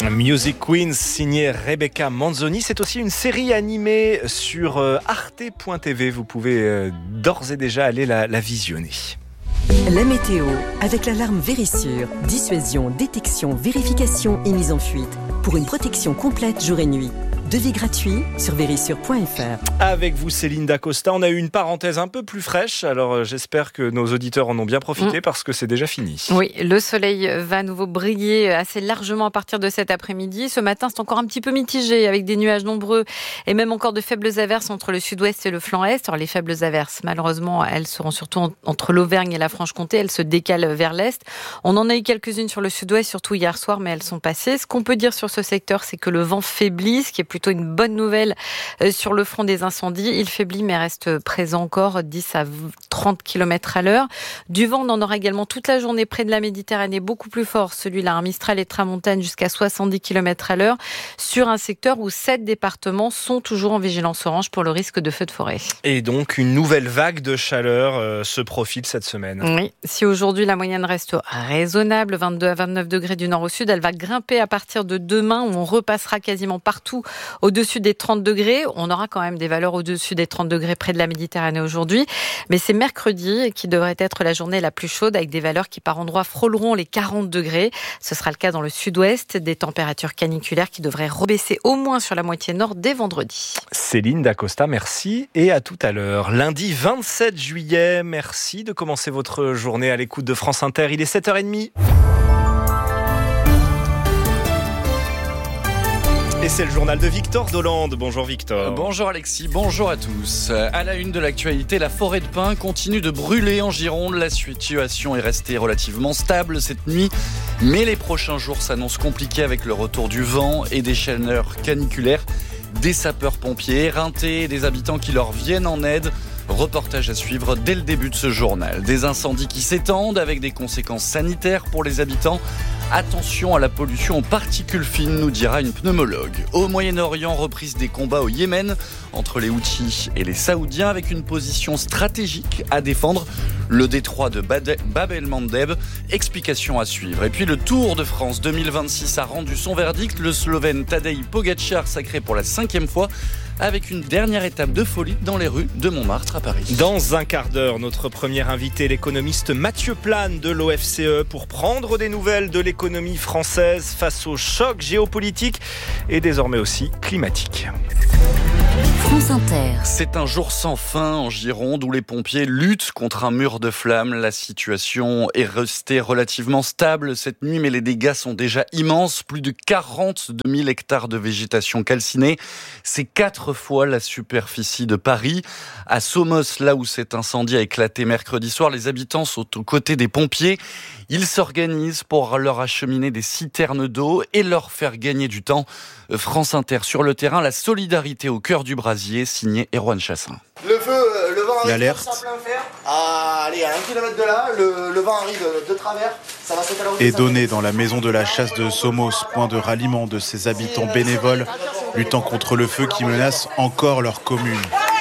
Music Queens, signé Rebecca Manzoni. C'est aussi une série animée sur arte.tv. Vous pouvez d'ores et déjà aller la visionner. La météo, avec l'alarme Vérissure. Dissuasion, détection, vérification et mise en fuite. Pour une protection complète jour et nuit. Devis gratuit sur vérissure.fr. Avec vous, Céline Dacosta, on a eu une parenthèse un peu plus fraîche. Alors j'espère que nos auditeurs en ont bien profité parce que c'est déjà fini. Oui, le soleil va à nouveau briller assez largement à partir de cet après-midi. Ce matin, c'est encore un petit peu mitigé avec des nuages nombreux et même encore de faibles averses entre le sud-ouest et le flanc est. Alors les faibles averses, malheureusement, elles seront surtout entre l'Auvergne et la Franche-Comté. Elles se décalent vers l'est. On en a eu quelques-unes sur le sud-ouest, surtout hier soir, mais elles sont passées. Ce qu'on peut dire sur ce secteur, c'est que le vent faiblit, ce qui est plutôt une bonne nouvelle sur le front des incendies. Il faiblit mais reste présent encore 10 à 30 km à l'heure. Du vent, on en aura également toute la journée près de la Méditerranée, beaucoup plus fort. Celui-là, un Mistral et Tramontane jusqu'à 70 km à l'heure sur un secteur où 7 départements sont toujours en vigilance orange pour le risque de feux de forêt. Et donc, une nouvelle vague de chaleur se profile cette semaine. Oui, si aujourd'hui la moyenne reste raisonnable, 22 à 29 degrés du nord au sud, elle va grimper à partir de demain où on repassera quasiment partout au-dessus des 30 degrés. On aura quand même des valeurs au-dessus des 30 degrés près de la Méditerranée aujourd'hui. Mais c'est mercredi qui devrait être la journée la plus chaude avec des valeurs qui par endroits frôleront les 40 degrés. Ce sera le cas dans le sud-ouest. Des températures caniculaires qui devraient rebaisser au moins sur la moitié nord dès vendredi. Céline Dacosta, merci et à tout à l'heure. Lundi 27 juillet, merci de commencer votre journée à l'écoute de France Inter. Il est 7h30. Et c'est le journal de Victor Dolande. Bonjour Victor. Bonjour Alexis, bonjour à tous. À la une de l'actualité, la forêt de pins continue de brûler en Gironde. La situation est restée relativement stable cette nuit, mais les prochains jours s'annoncent compliqués avec le retour du vent et des chaleurs caniculaires. Des sapeurs-pompiers éreintés, des habitants qui leur viennent en aide. Reportage à suivre dès le début de ce journal. Des incendies qui s'étendent avec des conséquences sanitaires pour les habitants. Attention à la pollution aux particules fines, nous dira une pneumologue. Au Moyen-Orient, reprise des combats au Yémen entre les Houthis et les Saoudiens avec une position stratégique à défendre. Le détroit de Bab el-Mandeb, explication à suivre. Et puis le Tour de France 2026 a rendu son verdict. Le Slovène Tadej Pogačar sacré pour la 5e fois avec une dernière étape de folie dans les rues de Montmartre à Paris. Dans un quart d'heure, notre premier invité, l'économiste Mathieu Plane de l'OFCE pour prendre des nouvelles de l'économie française face au choc géopolitique et désormais aussi climatique. France Inter. C'est un jour sans fin en Gironde où les pompiers luttent contre un mur de flammes. La situation est restée relativement stable cette nuit, mais les dégâts sont déjà immenses. Plus de 42 000 hectares de végétation calcinée. C'est 4 fois la superficie de Paris. À Somos, là où cet incendie a éclaté mercredi soir, les habitants sont aux côtés des pompiers. Ils s'organisent pour leur acheminer des citernes d'eau et leur faire gagner du temps. France Inter sur le terrain, la solidarité au cœur du brasier, signé Erwan Chassin. Le feu, le vent arrive L'alerte à plein fer. Allez, à 1 km de là, le vent arrive de travers. Ça va s'étaler. Et donné dans la maison de la chasse de Somos, point de ralliement de ces habitants bénévoles luttant contre le feu qui menace encore leur commune.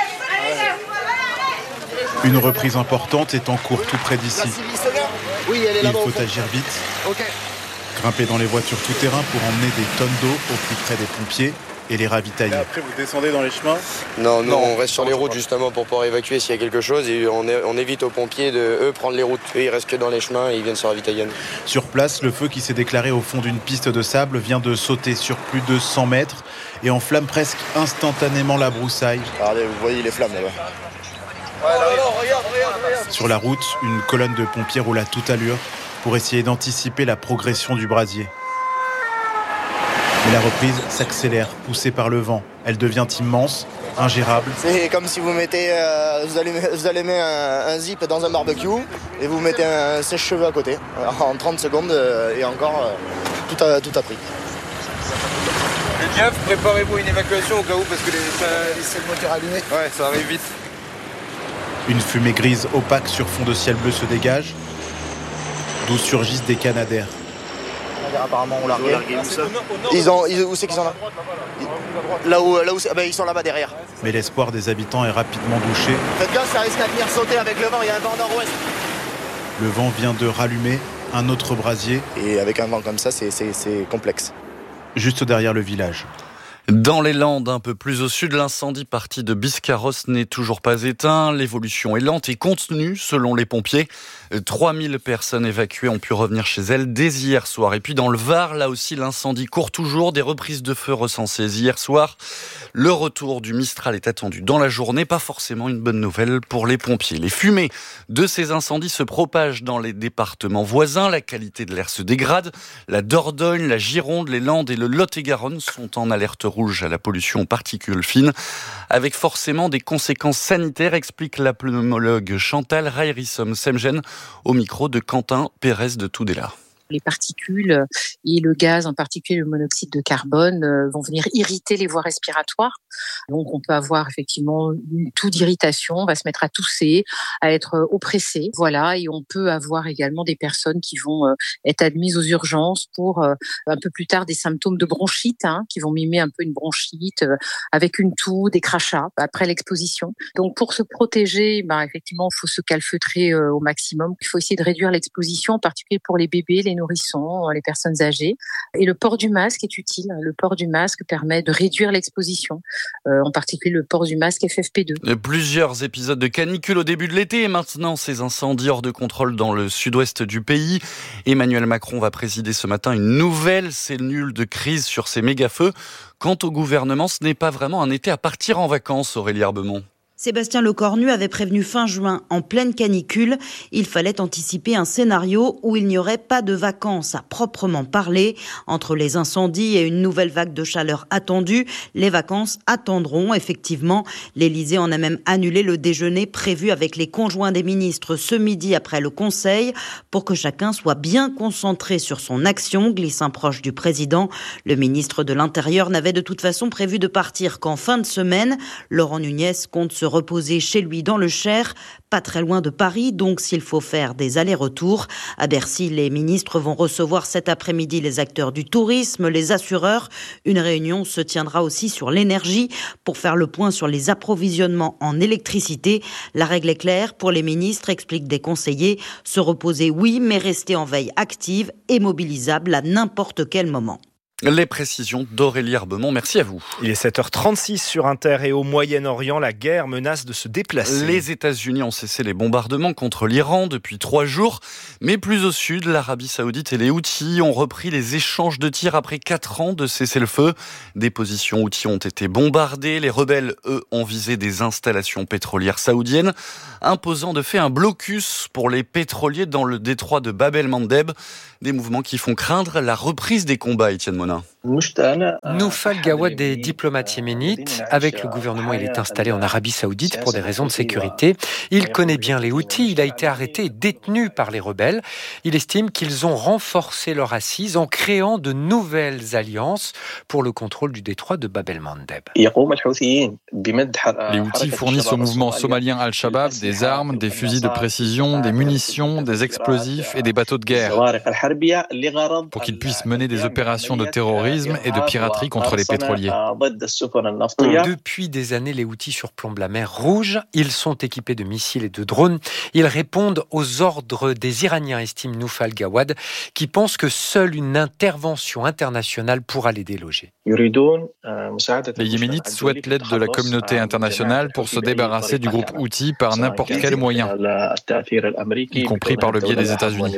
Une reprise importante est en cours tout près d'ici. Il faut agir vite. Grimper dans les voitures tout-terrain pour emmener des tonnes d'eau au plus près des pompiers et les ravitailler. Et après, vous descendez dans les chemins ? Non, on reste sur les routes justement pour pouvoir évacuer s'il y a quelque chose et on évite aux pompiers de prendre les routes. Eux, ils restent que dans les chemins et ils viennent se ravitailler. Sur place, le feu qui s'est déclaré au fond d'une piste de sable vient de sauter sur plus de 100 mètres et enflamme presque instantanément la broussaille. Regardez, vous voyez les flammes là-bas. Sur la route, une colonne de pompiers roule à toute allure pour essayer d'anticiper la progression du brasier. Mais la reprise s'accélère, poussée par le vent. Elle devient immense, ingérable. C'est comme si vous mettez, vous allumez un zip dans un barbecue et vous mettez un sèche-cheveux à côté. Alors, en 30 secondes et encore, tout a pris. Faites gaffe, préparez-vous une évacuation au cas où parce que C'est le moteur allumé. Ouais, ça arrive vite. Une fumée grise opaque sur fond de ciel bleu se dégage, d'où surgissent des canadaires. Apparemment, on l'a largué. Où c'est qu'ils sont là ? Là où ils sont là-bas derrière. Mais l'espoir des habitants est rapidement douché. Faites gaffe, ça risque à venir sauter avec le vent. Il y a un vent nord-ouest. Le vent vient de rallumer un autre brasier. Et avec un vent comme ça, c'est complexe. juste derrière le village. Dans les Landes, un peu plus au sud, l'incendie parti de Biscarrosse n'est toujours pas éteint. L'évolution est lente et contenue selon les pompiers. 3000 personnes évacuées ont pu revenir chez elles dès hier soir. Et puis dans le Var, là aussi, l'incendie court toujours. Des reprises de feu recensées hier soir. Le retour du Mistral est attendu dans la journée. Pas forcément une bonne nouvelle pour les pompiers. Les fumées de ces incendies se propagent dans les départements voisins. La qualité de l'air se dégrade. La Dordogne, la Gironde, les Landes et le Lot-et-Garonne sont en alerte rouge à la pollution aux particules fines, avec forcément des conséquences sanitaires, explique la pneumologue Chantal Rairissom-Semgen au micro de Quentin Pérez de Tudela. Les particules et le gaz, en particulier le monoxyde de carbone, vont venir irriter les voies respiratoires. Donc on peut avoir effectivement une toux d'irritation, on va se mettre à tousser, à être oppressé. Voilà, et on peut avoir également des personnes qui vont être admises aux urgences pour un peu plus tard des symptômes de bronchite, qui vont mimer un peu une bronchite avec une toux, des crachats après l'exposition. Donc pour se protéger, effectivement, il faut se calfeutrer au maximum. Il faut essayer de réduire l'exposition, en particulier pour les bébés, les nourrissons, les personnes âgées. Et le port du masque est utile. Le port du masque permet de réduire l'exposition, en particulier le port du masque FFP2. Plusieurs épisodes de canicule au début de l'été et maintenant ces incendies hors de contrôle dans le sud-ouest du pays. Emmanuel Macron va présider ce matin une nouvelle cellule de crise sur ces méga-feux. Quant au gouvernement, ce n'est pas vraiment un été à partir en vacances, Aurélie Herbemont. Sébastien Lecornu avait prévenu fin juin, en pleine canicule, il fallait anticiper un scénario où il n'y aurait pas de vacances à proprement parler. Entre les incendies et une nouvelle vague de chaleur attendue, les vacances attendront. Effectivement, l'Élysée en a même annulé le déjeuner prévu avec les conjoints des ministres ce midi après le Conseil pour que chacun soit bien concentré sur son action, glisse un proche du président. Le ministre de l'Intérieur n'avait de toute façon prévu de partir qu'en fin de semaine. Laurent Nunez compte se reposer chez lui dans le Cher, pas très loin de Paris, donc s'il faut faire des allers-retours. À Bercy, les ministres vont recevoir cet après-midi les acteurs du tourisme, les assureurs. Une réunion se tiendra aussi sur l'énergie pour faire le point sur les approvisionnements en électricité. La règle est claire pour les ministres, expliquent des conseillers. Se reposer, oui, mais rester en veille active et mobilisable à n'importe quel moment. Les précisions d'Aurélie Herbemont, merci à vous. Il est 7h36 sur Inter et au Moyen-Orient, la guerre menace de se déplacer. Les États-Unis ont cessé les bombardements contre l'Iran depuis 3 jours, mais plus au sud, l'Arabie Saoudite et les Houthis ont repris les échanges de tirs après 4 ans de cessez-le-feu. Des positions Houthis ont été bombardées, les rebelles, eux, ont visé des installations pétrolières saoudiennes, imposant de fait un blocus pour les pétroliers dans le détroit de Bab el-Mandeb. Des mouvements qui font craindre la reprise des combats, Étienne Monin. Noufal Gawad est diplomate yéménite. Avec le gouvernement, il est installé en Arabie Saoudite pour des raisons de sécurité. Il connaît bien les Houthis. Il a été arrêté et détenu par les rebelles. Il estime qu'ils ont renforcé leur assise en créant de nouvelles alliances pour le contrôle du détroit de Bab el-Mandeb. Les Houthis fournissent au mouvement somalien Al-Shabaab des armes, des fusils de précision, des munitions, des explosifs et des bateaux de guerre pour qu'ils puissent mener des opérations de terrorisme et de piraterie contre les pétroliers. Depuis des années, les Houthis surplombent la mer Rouge. Ils sont équipés de missiles et de drones. Ils répondent aux ordres des Iraniens, estime Noufal Gawad, qui pense que seule une intervention internationale pourra les déloger. Les Yéménites souhaitent l'aide de la communauté internationale pour se débarrasser du groupe Houthi par n'importe quel moyen, y compris par le biais des États-Unis.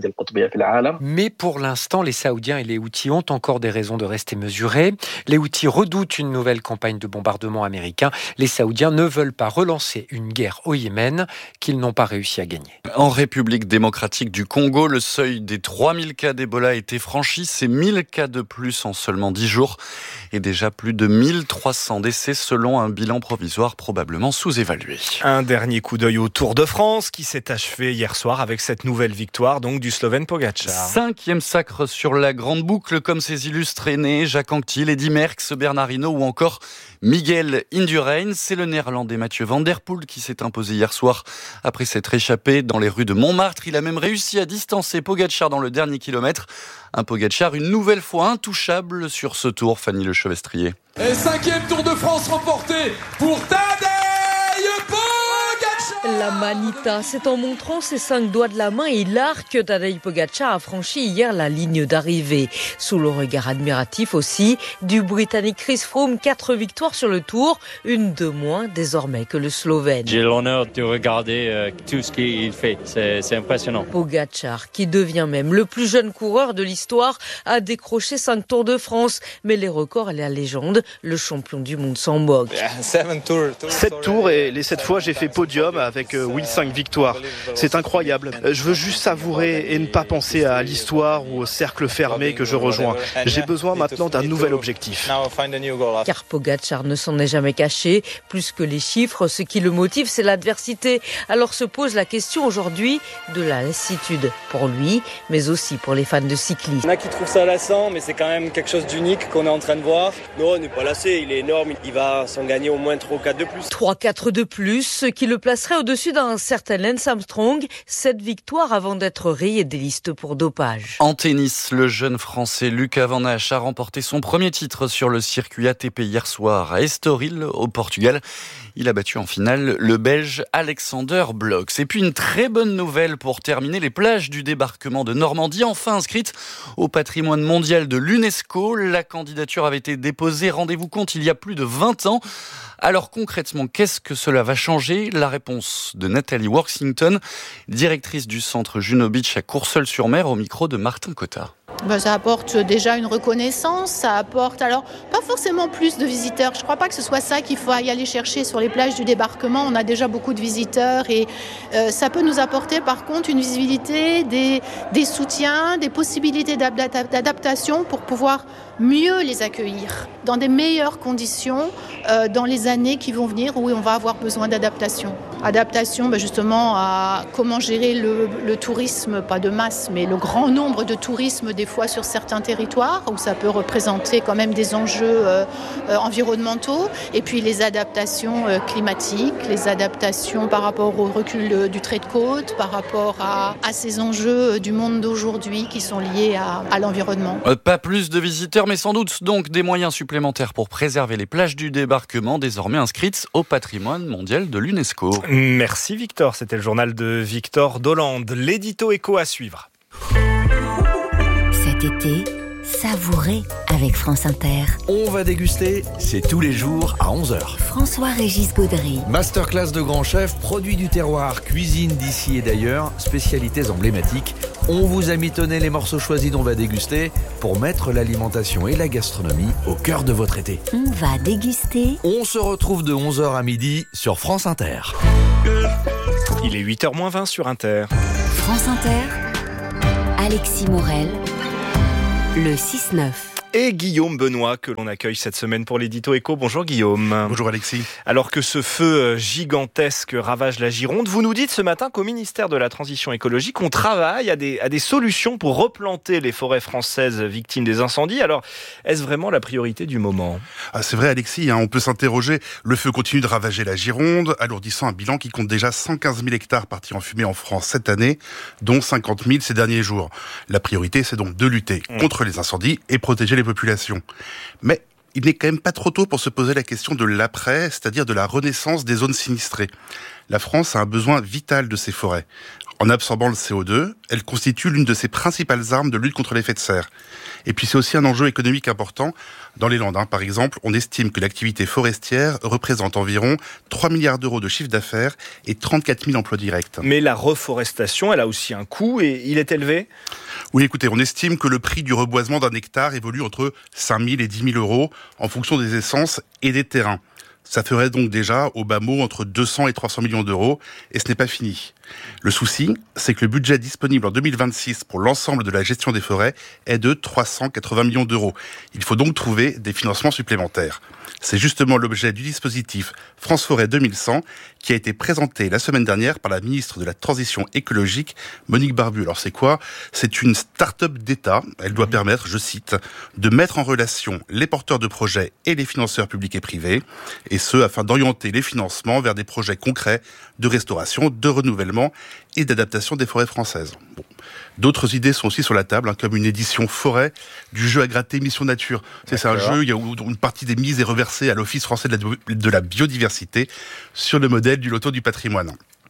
Mais pour l'instant, les Saoudiens et les Houthis ont encore des raisons de rester mesurés. Les Houthis redoutent une nouvelle campagne de bombardement américain. Les Saoudiens ne veulent pas relancer une guerre au Yémen qu'ils n'ont pas réussi à gagner. En République démocratique du Congo, le seuil des 3000 cas d'Ebola a été franchi. C'est 1000 cas de plus en seulement 10 jours et déjà plus de 1300 décès selon un bilan provisoire probablement sous-évalué. Un dernier coup d'œil au Tour de France qui s'est achevé hier soir avec cette nouvelle victoire donc du Slovène Pogačar. 5e sacre sur la grande boucle comme ses illustres aînés Jacques Anquetil, Eddy Merckx, Bernard Hinault ou encore Miguel Indurain. C'est le néerlandais Mathieu van der Poel qui s'est imposé hier soir après s'être échappé dans les rues de Montmartre. Il a même réussi à distancer Pogačar dans le dernier kilomètre. Un Pogačar une nouvelle fois intouchable sur ce tour, Fanny Lechevestrier. Et 5e Tour de France remporté pour Tadej Pogačar. La Manita, c'est en montrant ses 5 doigts de la main et l'art que Tadej Pogačar a franchi hier la ligne d'arrivée. Sous le regard admiratif aussi du Britannique Chris Froome, 4 victoires sur le Tour, une de moins désormais que le Slovène. J'ai l'honneur de regarder tout ce qu'il fait, c'est impressionnant. Pogačar, qui devient même le plus jeune coureur de l'histoire, a décroché 5 Tours de France. Mais les records et la légende, le champion du monde s'en moque. 7 tours et les 7 fois j'ai fait podium avec 5 victoires. C'est incroyable. Je veux juste savourer et ne pas penser à l'histoire ou au cercle fermé que je rejoins. J'ai besoin maintenant d'un nouvel objectif. Car Pogačar ne s'en est jamais caché. Plus que les chiffres, ce qui le motive, c'est l'adversité. Alors se pose la question aujourd'hui de la lassitude. Pour lui, mais aussi pour les fans de cyclisme. Il y en a qui trouvent ça lassant, mais c'est quand même quelque chose d'unique qu'on est en train de voir. Non, on n'est pas lassé, il est énorme. Il va s'en gagner au moins 3 ou 4 de plus. 3-4 de plus, ce qui le placerait au-dessus d'un certain Lance Armstrong. 7 victoires avant d'être rayé des listes pour dopage. En tennis, le jeune Français Lucas Van Hache a remporté son premier titre sur le circuit ATP hier soir à Estoril, au Portugal. Il a battu en finale le Belge Alexander Bloch. Et puis une très bonne nouvelle pour terminer, les plages du débarquement de Normandie, enfin inscrites au patrimoine mondial de l'UNESCO. La candidature avait été déposée, rendez-vous compte, il y a plus de 20 ans. Alors concrètement, qu'est-ce que cela va changer ? La réponse de Nathalie Worthington, directrice du centre Juno Beach à Courseulles-sur-Mer, au micro de Martin Cotta. Ça apporte déjà une reconnaissance, ça apporte alors pas forcément plus de visiteurs. Je ne crois pas que ce soit ça qu'il faut y aller chercher sur les plages du débarquement. On a déjà beaucoup de visiteurs et ça peut nous apporter par contre une visibilité, des soutiens, des possibilités d'adaptation pour pouvoir mieux les accueillir dans des meilleures conditions dans les années qui vont venir où on va avoir besoin d'adaptation. Adaptation justement à comment gérer le tourisme, pas de masse, mais le grand nombre de tourisme des fois sur certains territoires où ça peut représenter quand même des enjeux environnementaux et puis les adaptations climatiques, les adaptations par rapport au recul du trait de côte, par rapport à ces enjeux du monde d'aujourd'hui qui sont liés à l'environnement. Pas plus de visiteurs, mais sans doute donc des moyens supplémentaires pour préserver les plages du débarquement, désormais inscrites au patrimoine mondial de l'UNESCO. Merci Victor, c'était le journal de Victor Dolande. L'édito éco à suivre. Cet été, savourez avec France Inter. On va déguster, c'est tous les jours à 11h. François-Régis Gaudry. Masterclass de grands chefs, produits du terroir, cuisine d'ici et d'ailleurs, spécialités emblématiques. On vous a mitonné les morceaux choisis dont on va déguster pour mettre l'alimentation et la gastronomie au cœur de votre été. On va déguster. On se retrouve de 11h à midi sur France Inter. Il est 8h-20 sur Inter. France Inter, Alexis Morel, le 6-9. Et Guillaume Benoît, que l'on accueille cette semaine pour l'édito éco. Bonjour Guillaume. Bonjour Alexis. Alors que ce feu gigantesque ravage la Gironde, vous nous dites ce matin qu'au ministère de la Transition écologique, on travaille à des solutions pour replanter les forêts françaises victimes des incendies. Alors, est-ce vraiment la priorité du moment ? C'est vrai Alexis, on peut s'interroger. Le feu continue de ravager la Gironde, alourdissant un bilan qui compte déjà 115 000 hectares partis en fumée en France cette année, dont 50 000 ces derniers jours. La priorité, c'est donc de lutter contre les incendies et protéger les populations. Mais il n'est quand même pas trop tôt pour se poser la question de l'après, c'est-à-dire de la renaissance des zones sinistrées. La France a un besoin vital de ces forêts. En absorbant le CO2, elle constitue l'une de ses principales armes de lutte contre l'effet de serre. Et puis c'est aussi un enjeu économique important. Dans les Landes, par exemple, on estime que l'activité forestière représente environ 3 milliards d'euros de chiffre d'affaires et 34 000 emplois directs. Mais la reforestation, elle a aussi un coût et il est élevé ? Oui, écoutez, on estime que le prix du reboisement d'un hectare évolue entre 5 000 et 10 000 euros en fonction des essences et des terrains. Ça ferait donc déjà, au bas mot, entre 200 et 300 millions d'euros, et ce n'est pas fini. Le souci, c'est que le budget disponible en 2026 pour l'ensemble de la gestion des forêts est de 380 millions d'euros. Il faut donc trouver des financements supplémentaires. C'est justement l'objet du dispositif France Forêt 2100 qui a été présenté la semaine dernière par la ministre de la Transition écologique, Monique Barbu. Alors c'est quoi ? C'est une start-up d'État. Elle doit permettre, je cite, de mettre en relation les porteurs de projets et les financeurs publics et privés, et ce, afin d'orienter les financements vers des projets concrets de restauration, de renouvellement et d'adaptation des forêts françaises. Bon. D'autres idées sont aussi sur la table, comme une édition forêt du jeu à gratter Mission Nature. C'est un jeu où une partie des mises est reversée à l'Office français de la biodiversité sur le modèle du loto du patrimoine.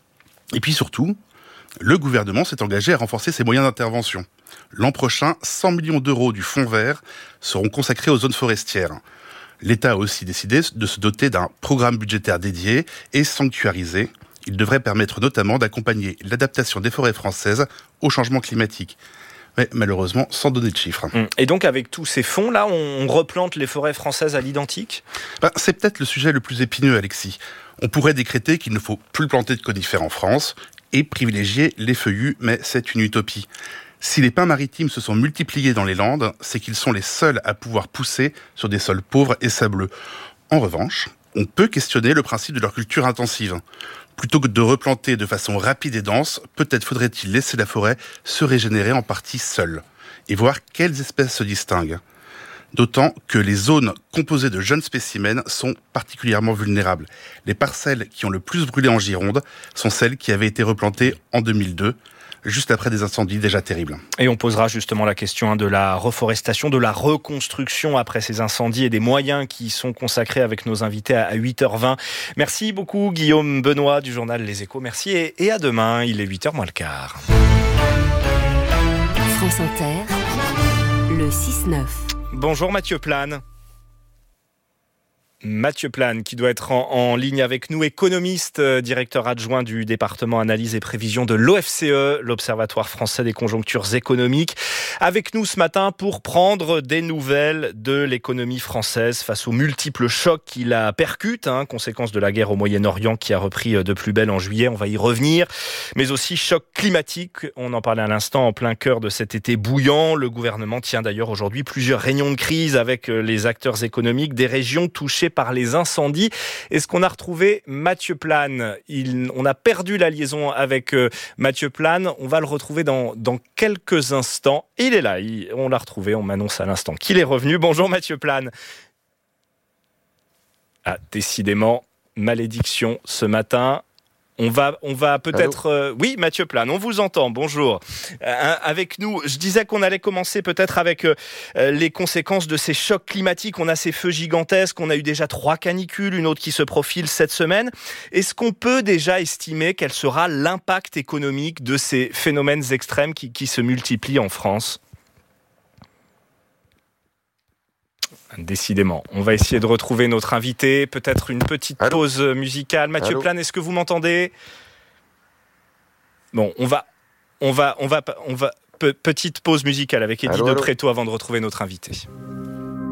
Et puis surtout, le gouvernement s'est engagé à renforcer ses moyens d'intervention. L'an prochain, 100 millions d'euros du fonds vert seront consacrés aux zones forestières. L'État a aussi décidé de se doter d'un programme budgétaire dédié et sanctuarisé. Il devrait permettre notamment d'accompagner l'adaptation des forêts françaises au changement climatique. Mais malheureusement, sans donner de chiffres. Et donc, avec tous ces fonds-là, on replante les forêts françaises à l'identique ? C'est peut-être le sujet le plus épineux, Alexis. On pourrait décréter qu'il ne faut plus planter de conifères en France et privilégier les feuillus, mais c'est une utopie. Si les pins maritimes se sont multipliés dans les Landes, c'est qu'ils sont les seuls à pouvoir pousser sur des sols pauvres et sableux. En revanche, on peut questionner le principe de leur culture intensive. Plutôt que de replanter de façon rapide et dense, peut-être faudrait-il laisser la forêt se régénérer en partie seule et voir quelles espèces se distinguent. D'autant que les zones composées de jeunes spécimens sont particulièrement vulnérables. Les parcelles qui ont le plus brûlé en Gironde sont celles qui avaient été replantées en 2002, juste après des incendies déjà terribles. Et on posera justement la question de la reforestation, de la reconstruction après ces incendies et des moyens qui y sont consacrés avec nos invités à 8h20. Merci beaucoup Guillaume Benoît du journal Les Échos. Merci et à demain, il est 8h moins le quart. France Inter, le 6-9. Bonjour Mathieu Plane. Mathieu Plane, qui doit être en ligne avec nous, économiste, directeur adjoint du département analyse et prévision de l'OFCE, l'Observatoire français des conjonctures économiques, avec nous ce matin pour prendre des nouvelles de l'économie française face aux multiples chocs qui la percutent, conséquence de la guerre au Moyen-Orient qui a repris de plus belle en juillet, on va y revenir, mais aussi choc climatique, on en parlait à l'instant, en plein cœur de cet été bouillant. Le gouvernement tient d'ailleurs aujourd'hui plusieurs réunions de crise avec les acteurs économiques des régions touchées par les incendies. Est-ce qu'on a retrouvé Mathieu Plane ? On a perdu la liaison avec Mathieu Plane. On va le retrouver dans quelques instants. Il est là, on l'a retrouvé, on m'annonce à l'instant qu'il est revenu. Bonjour Mathieu Plane. Ah, décidément, malédiction ce matin. On va peut-être... oui, Mathieu Plane, on vous entend, bonjour. Avec nous, je disais qu'on allait commencer peut-être avec les conséquences de ces chocs climatiques. On a ces feux gigantesques, on a eu déjà 3 canicules, une autre qui se profile cette semaine. Est-ce qu'on peut déjà estimer quel sera l'impact économique de ces phénomènes extrêmes qui se multiplient en France ? Décidément, on va essayer de retrouver notre invité. Peut-être une petite pause musicale. Mathieu Plane, est-ce que vous m'entendez ? Bon, on va petite pause musicale avec Eddie de Préto avant de retrouver notre invité.